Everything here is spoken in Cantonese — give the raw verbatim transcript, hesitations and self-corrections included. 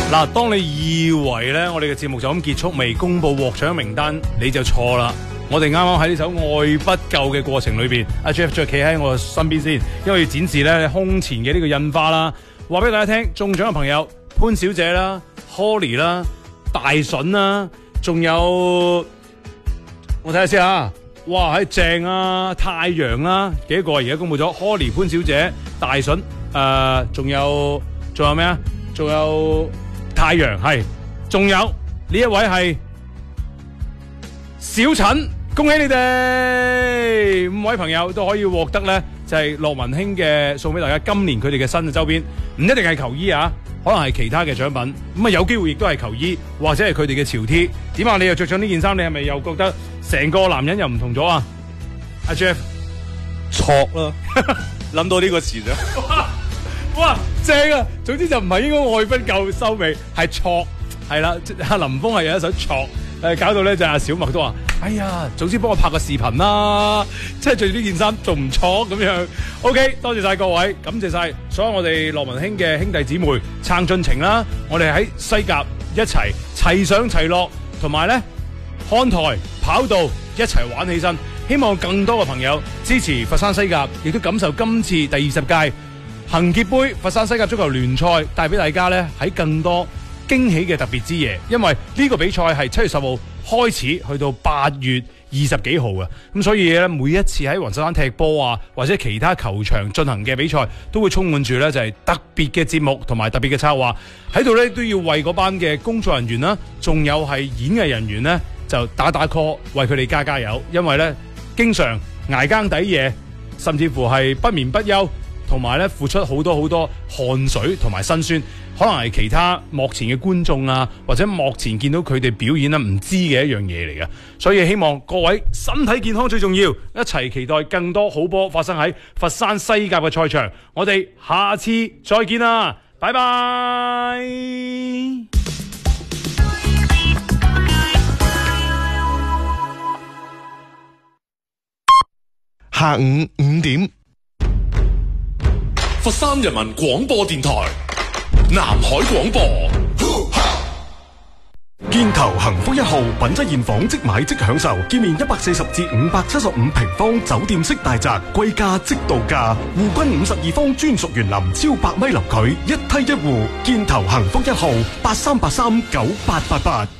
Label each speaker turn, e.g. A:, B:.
A: 嗱，當你以為咧我哋嘅節目就咁結束，未公布獲獎名單，你就錯啦。我哋啱啱喺呢首愛不夠嘅過程裏邊，阿 Jeff 再企喺我身邊先，因為要展示咧胸前嘅呢個印花啦。話俾大家聽，中獎嘅朋友潘小姐啦、Holly 啦、大筍啦，仲有我睇下先啊！哇，係正啊！太陽啦，幾個而家公布咗 Holly 潘小姐、大筍誒，仲有仲有咩啊？仲有太陽係，仲有呢一位係小陳。恭喜你哋五位朋友都可以獲得咧，就係樂文興嘅送俾大家今年佢哋嘅新嘅周邊，唔一定係球衣啊，可能係其他嘅獎品。咁啊有機會亦都係球衣，或者係佢哋嘅潮 T。點啊？你又着上呢件衫，你係咪又覺得成個男人又唔同咗啊？阿 Jeff，
B: 錯啦，諗到呢個詞啫。
A: 哇，正啊！總之就唔係應該愛不夠收尾，係錯係啦。阿林峰係有一首錯。誒搞到咧就阿小麥都話：哎呀，早知幫我拍個視頻啦！即係着住呢件衫仲唔錯咁樣。OK， 多謝晒各位，感謝晒所有我哋樂文興嘅兄弟姊妹撐進程啦！我哋喺西甲一齊齊上齊落，同埋咧看台跑道一齊玩起身。希望更多嘅朋友支持佛山西甲，亦都感受今次第二十屆恒傑杯佛山西甲足球聯賽帶俾大家咧喺更多驚喜嘅特別之夜，因為呢個比賽係七月十號開始，去到八月二十幾號嘅，咁所以咧每一次喺雲石山踢波啊，或者其他球場進行嘅比賽，都會充滿住咧就係特別嘅節目同埋特別嘅策劃喺度咧，都要為嗰班嘅工作人員啦，仲有係演藝人員咧就打打 call， 為佢哋加加油，因為咧經常捱更抵夜，甚至乎係不眠不休。同埋咧，付出好多好多汗水同埋辛酸，可能係其他幕前嘅觀眾啊，或者幕前見到佢哋表演啊，唔知嘅一樣嘢嚟嘅。所以希望各位身體健康最重要，一齊期待更多好波發生喺佛山西甲嘅賽場。我哋下次再見啦，拜拜。
C: 下午五點。
D: 佛山人民廣播電台南海廣播，
C: 建投幸福一號品質現房即買即享受，建面一百四十至五百七十五平方酒店式大宅，貴價即到價，戶均五十二方專屬園林，超百米林距，一梯一戶。建投幸福一號八三八三九八八八。